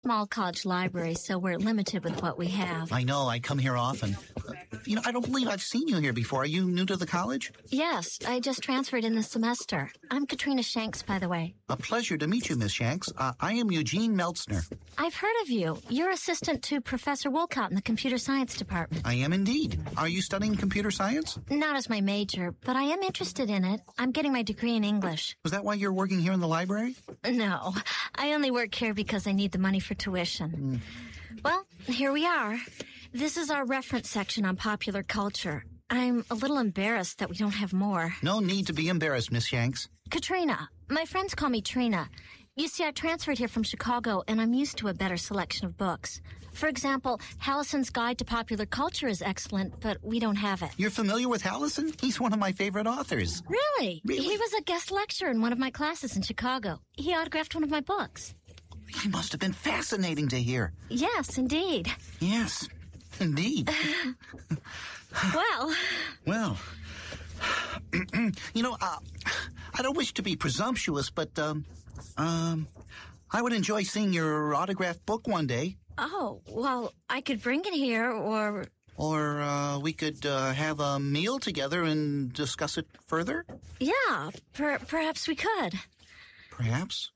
Small college library, so we're limited with what we have. I know, I come here often. I don't believe I've seen you here before. Are you new to the college? Yes, I just transferred in this semester. I'm Katrina Shanks, by the way. A pleasure to meet you, Miss Shanks. I am Eugene Meltzner. I've heard of you. You're assistant to Professor Wolcott in the computer science department. I am indeed. Are you studying computer science? Not as my major, but I am interested in it. I'm getting my degree in English. Was that why you're working here in the library? No, I only work here because I need the money for tuition. Well, here we are. This is our reference section on popular culture. I'm a little embarrassed that we don't have more. No need to be embarrassed, Miss Shanks. Katrina. My friends call me Trina. You see, I transferred here from Chicago, and I'm used to a better selection of books. For example, Hallison's Guide to Popular Culture is excellent, but we don't have it. You're familiar with Hallison? He's one of my favorite authors. Really? He was a guest lecturer in one of my classes in Chicago. He autographed one of my books. He must have been fascinating to hear. Yes, indeed. Yes, indeed. Well. I don't wish to be presumptuous, but, I would enjoy seeing your autographed book one day. Oh, well, I could bring it here, or... Or, we could, have a meal together and discuss it further? Yeah, perhaps we could. Perhaps?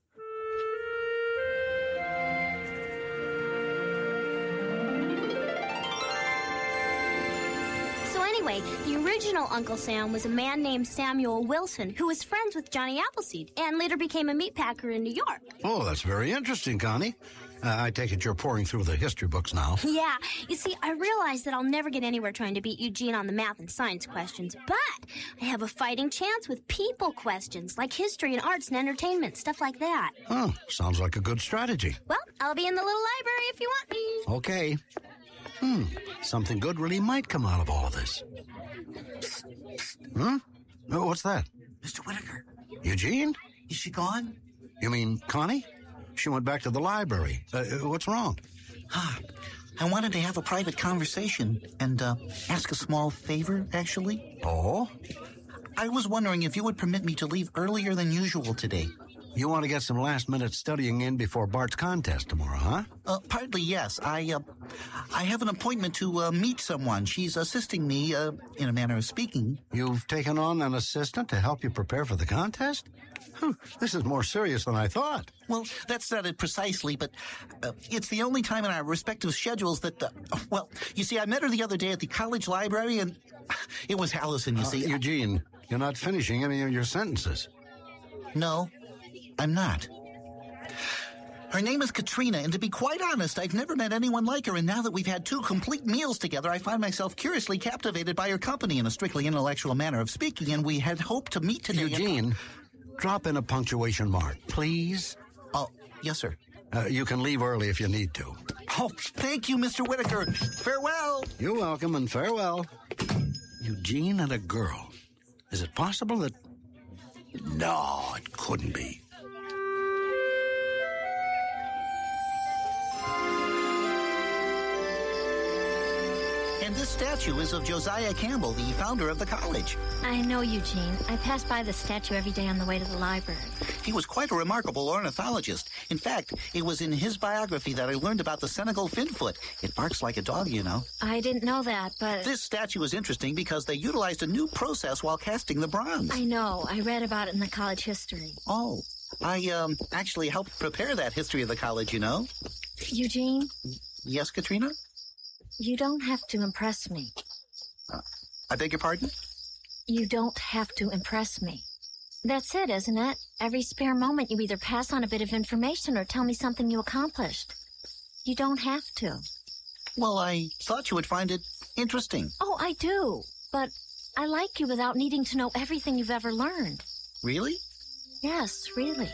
Anyway, the original Uncle Sam was a man named Samuel Wilson who was friends with Johnny Appleseed and later became a meatpacker in New York. Oh, that's very interesting, Connie. I take it you're pouring through the history books now. Yeah. You see, I realize that I'll never get anywhere trying to beat Eugene on the math and science questions, but I have a fighting chance with people questions like history and arts and entertainment, stuff like that. Oh, sounds like a good strategy. Well, I'll be in the little library if you want me. Okay. Something good really might come out of all of this. What's that? Mr. Whitaker. Eugene? Is she gone? You mean Connie? She went back to the library. What's wrong? I wanted to have a private conversation and ask a small favor, actually. Oh? I was wondering if you would permit me to leave earlier than usual today. You want to get some last-minute studying in before Bart's contest tomorrow, huh? Partly, yes. I have an appointment to meet someone. She's assisting me, in a manner of speaking. You've taken on an assistant to help you prepare for the contest? This is more serious than I thought. Well, that's not it precisely, but it's the only time in our respective schedules that, you see, I met her the other day at the college library, and it was Hallison, you see. Eugene, you're not finishing any of your sentences. No, I'm not. Her name is Katrina, and to be quite honest, I've never met anyone like her, and now that we've had 2 complete meals together, I find myself curiously captivated by her company in a strictly intellectual manner of speaking, and we had hoped to meet today. Eugene, drop in a punctuation mark, please. Oh, yes, sir. You can leave early if you need to. Oh, thank you, Mr. Whitaker. Farewell. You're welcome, and farewell. Eugene and a girl. Is it possible that... No, it couldn't be. And this statue is of Josiah Campbell, the founder of the college. I know, Eugene. I pass by the statue every day on the way to the library. He was quite a remarkable ornithologist. In fact, it was in his biography that I learned about the Senegal finfoot. It barks like a dog, you know. I didn't know that, but... This statue is interesting because they utilized a new process while casting the bronze. I know. I read about it in the college history. Oh, I actually helped prepare that history of the college, you know. Eugene? Yes, Katrina? You don't have to impress me. I beg your pardon? You don't have to impress me. That's it, isn't it? Every spare moment you either pass on a bit of information or tell me something you accomplished. You don't have to. Well, I thought you would find it interesting. Oh, I do. But I like you without needing to know everything you've ever learned. Really? Yes, really.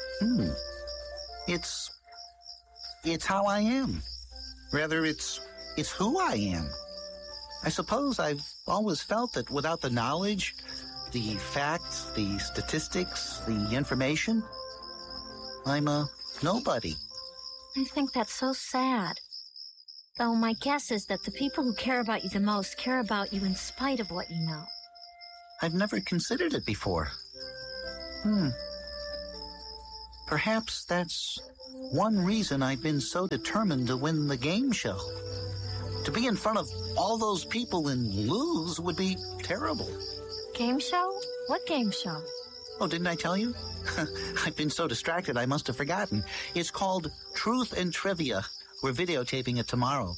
It's how I am. Rather, it's who I am. I suppose I've always felt that without the knowledge, the facts, the statistics, the information, I'm a nobody. I think that's so sad. Though my guess is that the people who care about you the most care about you in spite of what you know. I've never considered it before. Perhaps that's one reason I've been so determined to win the game show. To be in front of all those people and lose would be terrible. Game show? What game show? Oh, didn't I tell you? I've been so distracted I must have forgotten. It's called Truth and Trivia. We're videotaping it tomorrow.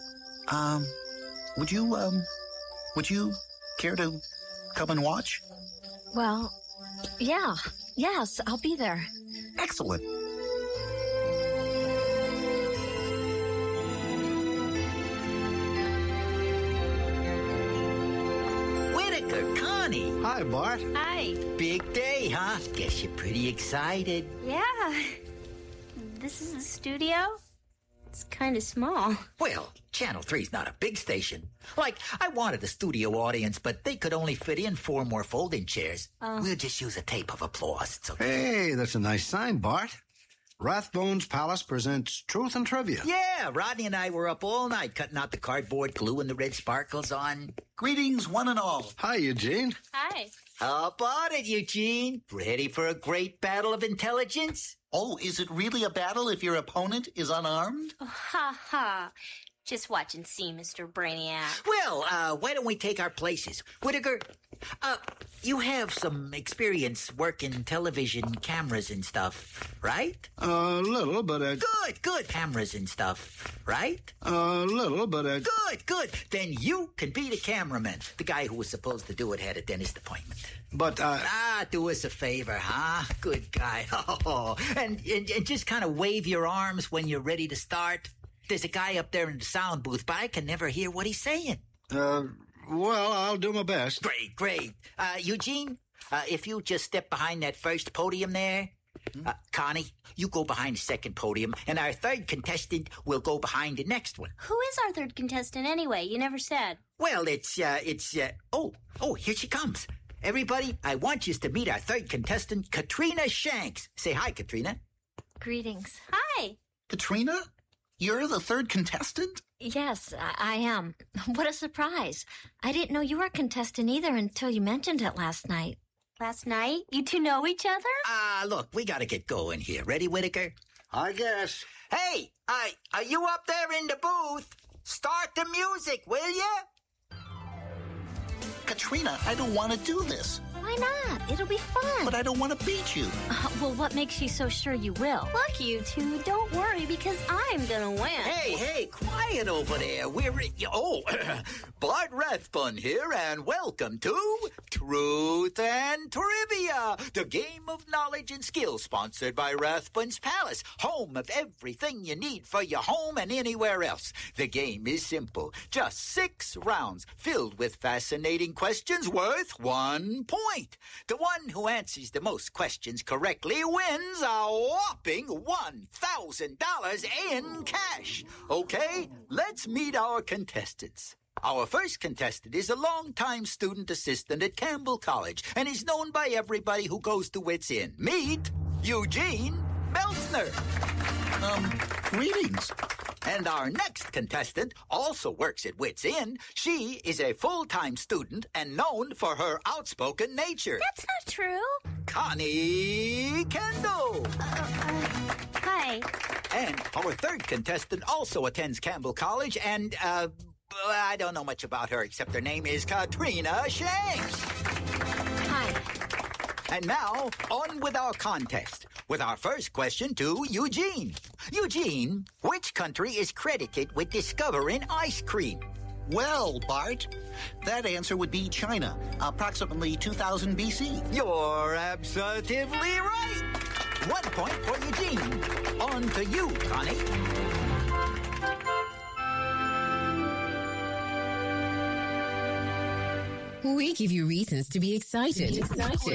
Would you care to come and watch? Well, yes, I'll be there. Excellent. Whitaker, Connie. Hi, Bart. Hi. Big day, huh? Guess you're pretty excited. Yeah. This is the studio? It's kind of small. Well, Channel 3's not a big station. Like, I wanted a studio audience, but they could only fit in 4 more folding chairs. We'll just use a tape of applause. It's okay. Hey, that's a nice sign, Bart. Rathbone's Palace presents Truth and Trivia. Yeah, Rodney and I were up all night cutting out the cardboard, gluing the red sparkles on. Greetings, one and all. Hi, Eugene. Hi. How about it, Eugene? Ready for a great battle of intelligence? Oh, is it really a battle if your opponent is unarmed? Oh, ha ha. Just watch and see, Mr. Brainiac. Well, why don't we take our places? Whitaker, you have some experience working television cameras and stuff, right? A little, but Good. Cameras and stuff, right? a little, but Good. Then you can be the cameraman. The guy who was supposed to do it had a dentist appointment. but Do us a favor, huh? Good guy. Oh, and just kind of wave your arms when you're ready to start. There's a guy up there in the sound booth, but I can never hear what he's saying. well, I'll do my best. Great. Eugene, if you just step behind that first podium there. Connie, you go behind the second podium, and our third contestant will go behind the next one. Who is our third contestant anyway? You never said. Well, oh, here she comes. Everybody, I want you to meet our third contestant, Katrina Shanks. Say hi, Katrina. Greetings. Hi. Katrina? You're the third contestant? Yes, I am. What a surprise. I didn't know you were a contestant either until you mentioned it last night. Last night? You two know each other? Look, we gotta get going here. Ready, Whitaker? I guess. Hey, are you up there in the booth? Start the music, will ya? Katrina, I don't want to do this. Why not? It'll be fun. But I don't want to beat you. Well, what makes you so sure you will? Look, you two, don't worry because I'm gonna win. Hey, quiet over there. Bart Rathbun here, and welcome to Truth and Trivia, the game of knowledge and skill sponsored by Rathbun's Palace, home of everything you need for your home and anywhere else. The game is simple. Just 6 rounds filled with fascinating questions worth 1 point. The one who answers the most questions correctly wins a whopping $1,000 in cash. Okay, let's meet our contestants. Our first contestant is a longtime student assistant at Campbell College and is known by everybody who goes to Wits End. Meet Eugene Beltzner. Greetings. And our next contestant also works at Wits End. She is a full-time student and known for her outspoken nature. That's not true. Connie Kendall. Hi. And our third contestant also attends Campbell College and, I don't know much about her except her name is Katrina Shanks. Hi. And now, on with our contest, with our first question to Eugene. Eugene, which country is credited with discovering ice cream? Well, Bart, that answer would be China, approximately 2000 BC. You're absolutely right. 1 point for Eugene. On to you, Connie. We give you reasons to be excited.